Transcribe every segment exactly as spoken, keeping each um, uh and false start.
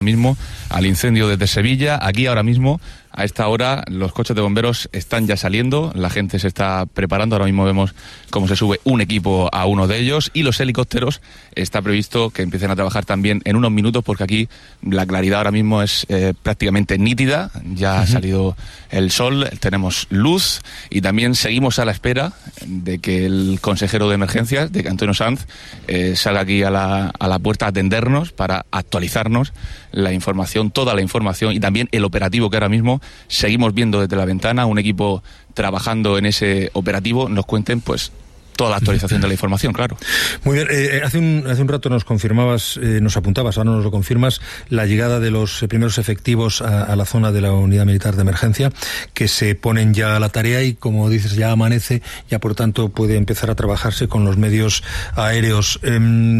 mismo al incendio desde Sevilla. Aquí ahora mismo, a esta hora, los coches de bomberos están ya saliendo, la gente se está preparando, ahora mismo vemos cómo se sube un equipo a uno de ellos, y los helicópteros está previsto que empiecen a trabajar también en unos minutos, porque aquí la claridad ahora mismo es eh, prácticamente nítida, ya uh-huh. ha salido el sol, tenemos luz, y también seguimos a la espera de que el consejero de emergencias, de que Antonio Sanz, eh, salga aquí a la, a la puerta a atendernos para actualizarnos la información, toda la información, y también el operativo que ahora mismo seguimos viendo desde la ventana, un equipo trabajando en ese operativo. Nos cuenten pues toda la actualización de la información, claro. Muy bien, eh, hace un hace un rato nos confirmabas, eh, nos apuntabas, ahora nos lo confirmas, la llegada de los primeros efectivos a, a la zona de la unidad militar de emergencia, que se ponen ya a la tarea y, como dices, ya amanece, ya por tanto puede empezar a trabajarse con los medios aéreos. Eh,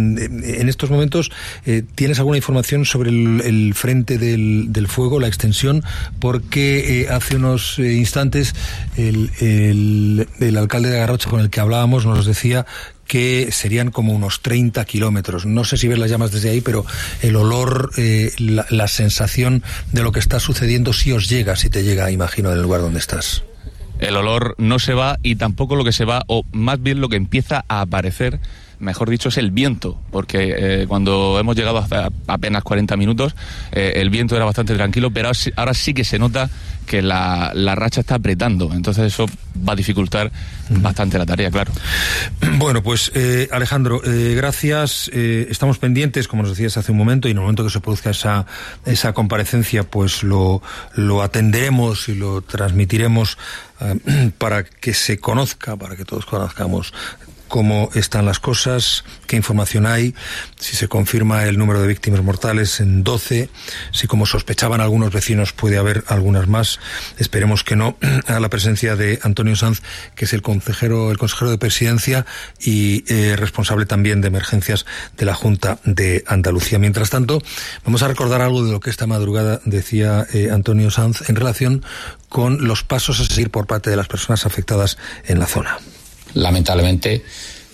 en estos momentos, eh, ¿tienes alguna información sobre el, el frente del, del fuego, la extensión? Porque eh, hace unos eh, instantes el, el, el alcalde de Garrocha, con el que hablábamos, nos decía que serían como unos treinta kilómetros. No sé si ves las llamas desde ahí, pero el olor, eh, la, la sensación de lo que está sucediendo sí os llega, si te llega, imagino, del lugar donde estás. El olor no se va, y tampoco lo que se va, o más bien lo que empieza a aparecer, mejor dicho, es el viento, porque eh, cuando hemos llegado hace apenas cuarenta minutos, eh, el viento era bastante tranquilo, pero ahora sí que se nota que la, la racha está apretando, entonces eso va a dificultar bastante la tarea, claro. Bueno, pues eh, Alejandro, eh, gracias, eh, estamos pendientes, como nos decías hace un momento, y en el momento que se produzca esa, esa comparecencia, pues lo, lo atenderemos y lo transmitiremos eh, para que se conozca, para que todos conozcamos cómo están las cosas, qué información hay, si se confirma el número de víctimas mortales en doce, si, como sospechaban algunos vecinos, puede haber algunas más. Esperemos que no, a la presencia de Antonio Sanz, que es el consejero, el consejero de Presidencia y eh, responsable también de emergencias de la Junta de Andalucía. Mientras tanto, vamos a recordar algo de lo que esta madrugada decía eh, Antonio Sanz en relación con los pasos a seguir por parte de las personas afectadas en la zona. Lamentablemente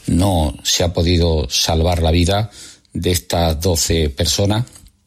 no se ha podido salvar la vida de estas doce personas,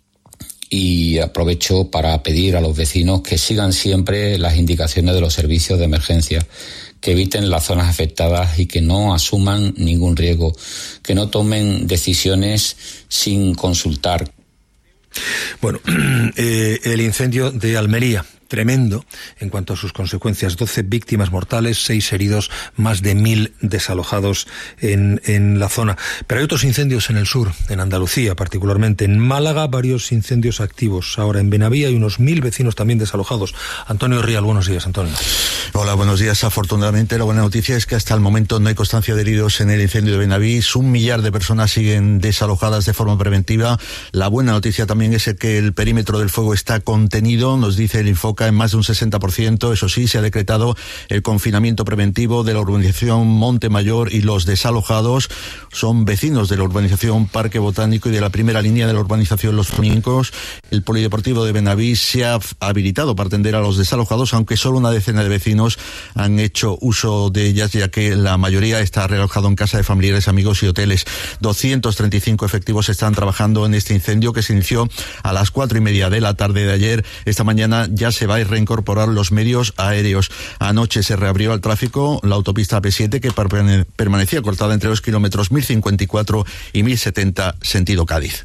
y aprovecho para pedir a los vecinos que sigan siempre las indicaciones de los servicios de emergencia, que eviten las zonas afectadas y que no asuman ningún riesgo, que no tomen decisiones sin consultar. Bueno, eh, el incendio de Almería, tremendo en cuanto a sus consecuencias. doce víctimas mortales, seis heridos, más de mil desalojados en, en la zona. Pero hay otros incendios en el sur, en Andalucía particularmente. En Málaga, varios incendios activos. Ahora en Benavía hay unos mil vecinos también desalojados. Antonio Rial, buenos días, Antonio. Hola, buenos días. Afortunadamente, la buena noticia es que hasta el momento no hay constancia de heridos en el incendio de Benavís. Un millar de personas siguen desalojadas de forma preventiva. La buena noticia también es que el perímetro del fuego está contenido, nos dice el Infoca, en más de un sesenta por ciento. Eso sí, se ha decretado el confinamiento preventivo de la urbanización Montemayor, y los desalojados son vecinos de la urbanización Parque Botánico y de la primera línea de la urbanización Los Funicos. El polideportivo de Benavís se ha habilitado para atender a los desalojados, aunque solo una decena de vecinos han hecho uso de ellas, ya que la mayoría está realojado en casa de familiares, amigos y hoteles. doscientos treinta y cinco efectivos están trabajando en este incendio, que se inició a las cuatro y media de la tarde de ayer. Esta mañana ya se va a reincorporar los medios aéreos. Anoche se reabrió al tráfico la autopista P siete, que permanecía cortada entre los kilómetros mil cincuenta y cuatro y mil setenta, sentido Cádiz.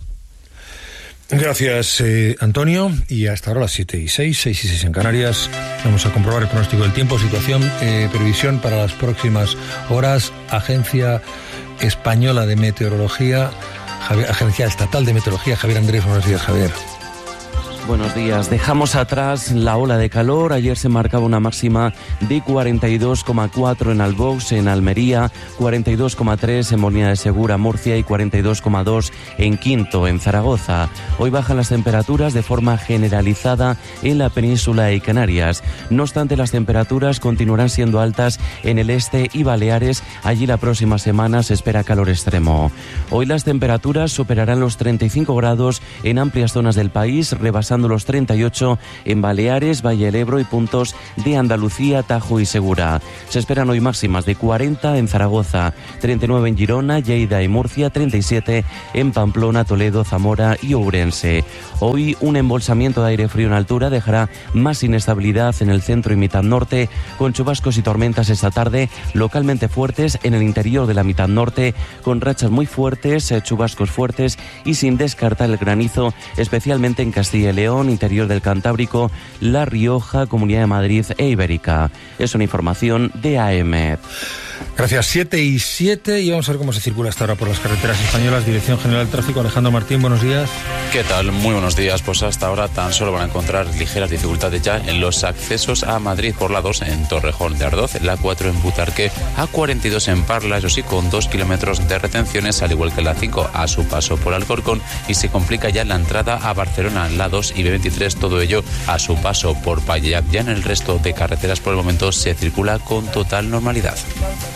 Gracias, eh, Antonio. Y hasta ahora las siete y seis, seis y seis en Canarias. Vamos a comprobar el pronóstico del tiempo, situación, eh, previsión para las próximas horas. Agencia Española de Meteorología, Javier, Agencia Estatal de Meteorología, Javier Andrés. Buenos días, Javier. Buenos días. Dejamos atrás la ola de calor. Ayer se marcaba una máxima de cuarenta y dos coma cuatro en Albox, en Almería, cuarenta y dos coma tres en Molina de Segura, Murcia, y cuarenta y dos coma dos en Quinto, en Zaragoza. Hoy bajan las temperaturas de forma generalizada en la península y Canarias. No obstante, las temperaturas continuarán siendo altas en el este y Baleares. Allí la próxima semana se espera calor extremo. Hoy las temperaturas superarán los treinta y cinco grados en amplias zonas del país, rebasando rebasando los treinta y ocho en Baleares, Valle del Ebro y puntos de Andalucía, Tajo y Segura. Se esperan hoy máximas de cuarenta en Zaragoza, treinta y nueve en Girona, Lleida y Murcia, treinta y siete en Pamplona, Toledo, Zamora y Ourense. Hoy un embolsamiento de aire frío en altura dejará más inestabilidad en el centro y mitad norte, con chubascos y tormentas esta tarde, localmente fuertes en el interior de la mitad norte, con rachas muy fuertes, chubascos fuertes y sin descartar el granizo, especialmente en Castilla y León, interior del Cantábrico, La Rioja, Comunidad de Madrid e Ibérica. Es una información de A M. Gracias. siete y siete y vamos a ver cómo se circula hasta ahora por las carreteras españolas. Dirección General de Tráfico, Alejandro Martín, buenos días. ¿Qué tal? Muy buenos días. Pues hasta ahora tan solo van a encontrar ligeras dificultades ya en los accesos a Madrid por la dos en Torrejón de Ardoz, la cuatro en Butarque, A cuarenta y dos en Parla, eso sí, con dos kilómetros de retenciones, al igual que la cinco a su paso por Alcorcón, y se complica ya la entrada a Barcelona, la dos y B veintitrés, todo ello a su paso por Pallac. Ya en el resto de carreteras por el momento se circula con total normalidad.